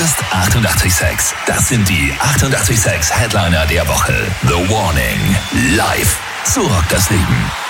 hörst 88,6. Das sind die 88,6 Headliner der Woche. The Warning. Live. So rockt das Leben.